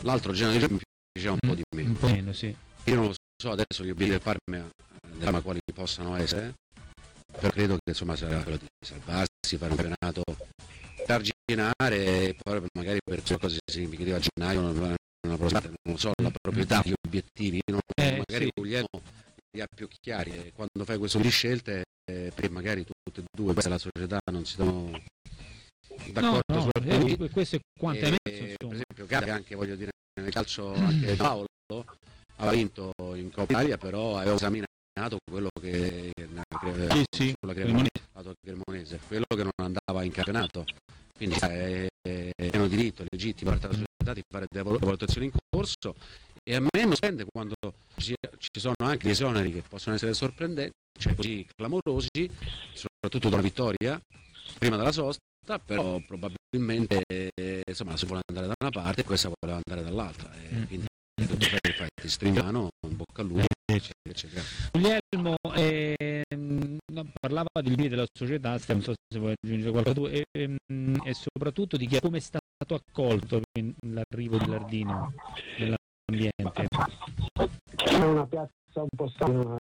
l'altro genere di gioco mi piaceva un po' di meno. Un po' meno, sì. Io non lo so adesso gli obiettivi del Parma quali possano essere, però credo che insomma sarà quello di salvarsi, fare un campionato, arginare e poi magari per qualcosa di significativo a gennaio non lo so, la proprietà, gli obiettivi, magari Guglielmo li ha più chiari e quando fai questo di scelte perché magari tutte e due, questa è la società, non si sono d'accordo questo è quanto è per esempio Gavi anche, voglio dire, nel calcio anche Paolo ha vinto in Coppa Italia, però aveva esaminato quello che sulla Cremonese, quello che non andava in campionato, quindi è pieno diritto legittimo per la società di fare delle valutazioni in corso, e a me non spende quando ci sono anche esoneri che possono essere sorprendenti, cioè così clamorosi, soprattutto da una vittoria prima della sosta, però probabilmente insomma si vuole andare da una parte e questa voleva andare dall'altra, quindi ti stringiamo in bocca al lupo, eccetera. Guglielmo parlava di limiti della società, non so se vuoi aggiungere qualcosa tu, e soprattutto di come è stato accolto l'arrivo di Lardino nell'ambiente. È una piazza un po' strana,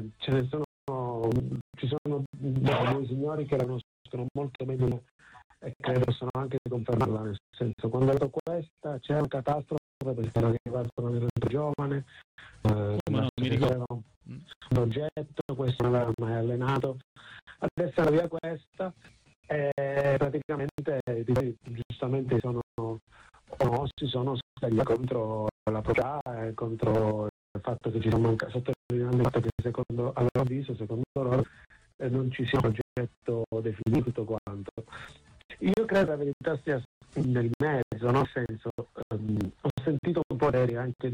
ci sono due signori che la conoscono molto meglio e credo possono anche confermarla, nel senso, quando è stata questa c'è una catastrofe perché era arrivato un giovane, mi ricordo un progetto, questo non aveva mai allenato, adesso era via questa e praticamente giustamente si sono scagliati contro la proprietà e contro il fatto che ci sono mancati, sottolineando il fatto che secondo loro non ci sia un progetto definito tutto quanto. Io credo la verità sia nel mezzo, nel senso, ho sentito un po' anche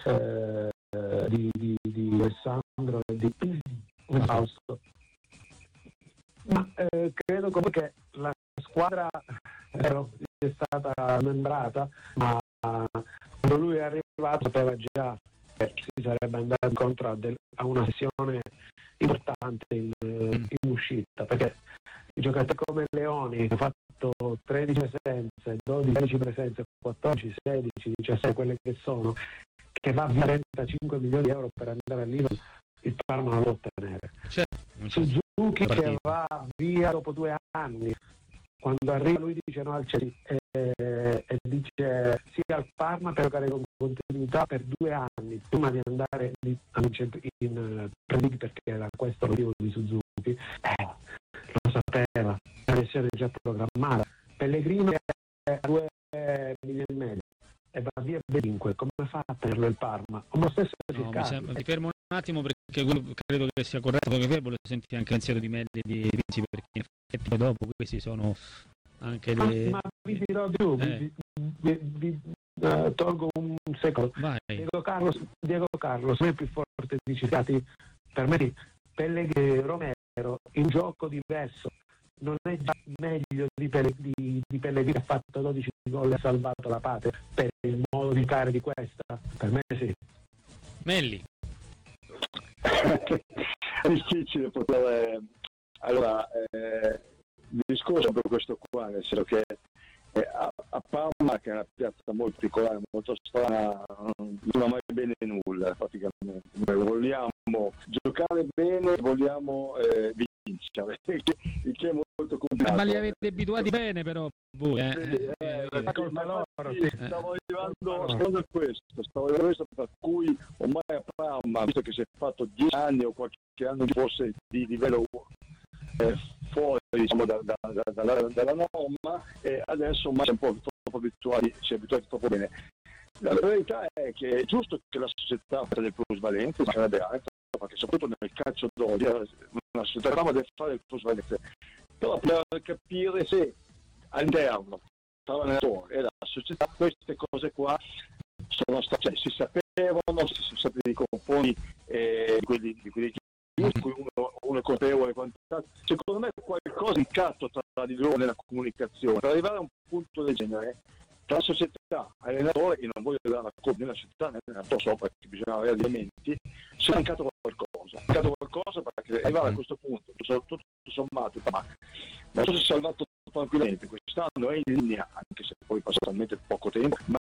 di Alessandro e di Fausto, ma credo comunque che la squadra è stata membrata, ma quando lui è arrivato sapeva già che si sarebbe andato incontro a una sessione importante in uscita, perché i giocatori come Leoni che ha fatto 13 presenze, 12 presenze, 14, 16, 17, quelle che sono, che va via 35 milioni di euro per andare a Livorno, il Parma non lo può ottenere. Suzuki che va via dopo 2 anni, quando arriva lui dice no al Chelsea e dice sì al Parma per giocare con continuità per 2 anni prima di andare in Premier League, perché era questo l'obiettivo di Suzuki. Lo sapeva, la versione già programmata. Pellegrino è a 2 milioni e mezzo e va via 5, come fa a tenerlo il Parma? Lo stesso ti fermo un attimo perché credo che sia corretto, perché volevo sentire anche il pensiero di Melli e di Rizzi, perché in effetti dopo questi sono anche ma vi dirò più, tolgo un secondo. Diego Carlos è più forte di citati per me. Pellegrini, Romero, in gioco diverso, non è già meglio di Pellegrini che ha fatto 12 gol e ha salvato la patria per il modo di giocare di questa? Per me sì. Melli. È difficile poter il discorso è per questo qua, nel senso che a Parma, che è una piazza molto particolare, molto strana, non ha mai bene nulla praticamente. Noi vogliamo giocare bene, vogliamo vincere, il che è molto complicato. Ma li avete abituati bene però voi. Stavo arrivando a questo, per cui ormai a Parma, visto che si è fatto 10 anni o qualche anno forse di livello fuori, diciamo, dalla norma, e adesso ormai si è abituati troppo bene. La verità è che è giusto che la società faccia del plusvalenze, sarebbe alto, perché soprattutto nel calcio d'oggi una società deve fare il plusvalenze, però per capire se all'interno tra l'allenatore e la società queste cose qua sono state, cioè, si sapevano, si sono stati dei confronti di quelli giusti, uno è colpevole e quant'altro. Secondo me qualcosa di catto tra di loro nella comunicazione per arrivare a un punto del genere tra società e allenatore. Io non voglio dare la colpa nella società né nell'allenatore sopra, perché bisogna avere elementi. Si è mancato qualcosa perché arrivare a questo punto tutto sommato ma non so se è salvato tranquillamente quest'anno, è in linea, anche se poi passa talmente poco tempo, ma